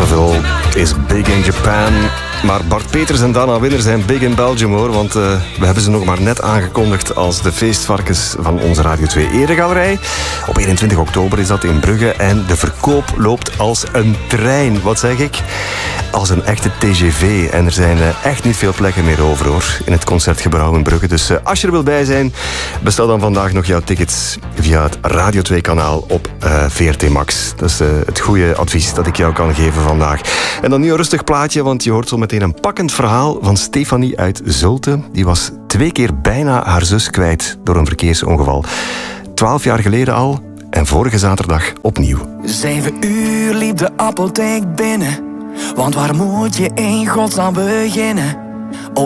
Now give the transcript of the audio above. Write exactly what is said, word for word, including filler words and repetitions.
Carnival is big in Japan. Maar Bart Peters en Dana Winner zijn big in Belgium, hoor. Want uh, we hebben ze nog maar net aangekondigd als de feestvarkens van onze Radio twee Eregalerij. Op eenentwintig oktober is dat in Brugge. En de verkoop loopt als een trein. Wat zeg ik? Als een echte T G V. En er zijn uh, echt niet veel plekken meer over, hoor. In het Concertgebouw in Brugge. Dus uh, als je er wil bij zijn, bestel dan vandaag nog jouw tickets via het Radio twee kanaal op uh, V R T Max. Dat is uh, het goede advies dat ik jou kan geven vandaag. En dan nu een rustig plaatje, want je hoort zo meteen een pakkend verhaal van Stefanie uit Zulte. Die was twee keer bijna haar zus kwijt door een verkeersongeval. Twaalf jaar geleden al en vorige zaterdag opnieuw. Zeven uur liep de apotheek binnen, want waar moet je in godsnaam beginnen?